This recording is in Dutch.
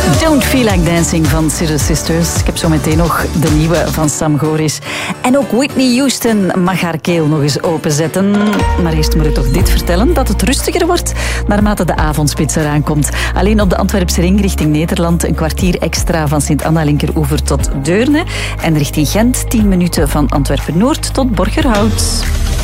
Don't Feel Like Dancing van Sister Sisters. Ik heb zo meteen nog de nieuwe van Sam Goris. En ook Whitney Houston mag haar keel nog eens openzetten. Maar eerst moet ik toch dit vertellen, dat het rustiger wordt naarmate de avondspits eraan komt. Alleen op de Antwerpse ring richting Nederland een kwartier extra van Sint-Anna-Linkeroever tot Deurne. En richting Gent 10 minuten van Antwerpen-Noord tot Borgerhout.